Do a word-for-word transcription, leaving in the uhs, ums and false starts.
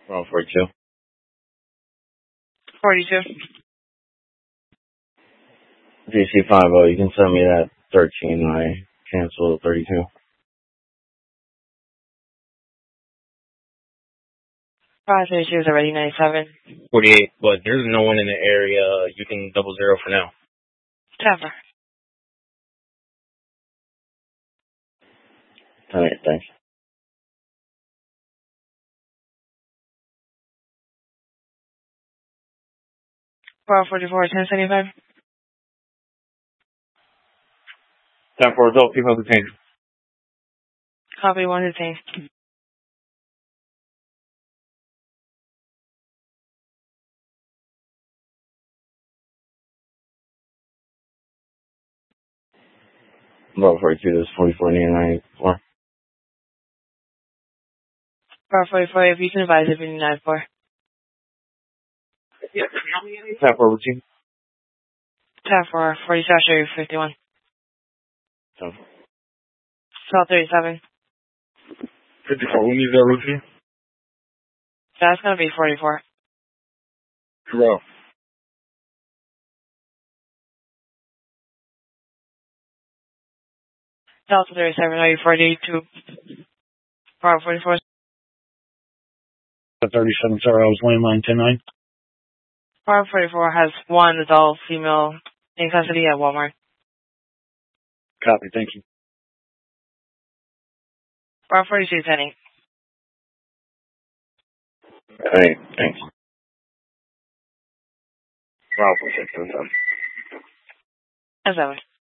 Well, forty-two. forty-two. G C five oh, you can send me that thirteen. I canceled thirty-two. five thirty-two is already ninety-seven. forty-eight, but there's no one in the area. You can double zero for now. Trevor. Alright, thanks. four forty-four, ten seventy-five. Time for adult female detained. Copy, one detained. Well, forty-two, this is forty-four ninety-four. four forty-four, if you can advise if you need nine four. Time for routine. Time for forty-two, fifty-one. Time twelve thirty-seven. fifty-four, we need that routine. That's going to be forty-four. Zero. Delta thirty-seven, are you forty-two? four forty-four. thirty-seven, sorry, I was landline ten nine. four forty-four has one adult female in custody at Walmart. Copy, thank you. four forty-two, ten eight. Alright, thanks. Well, for six, seven. That's that way.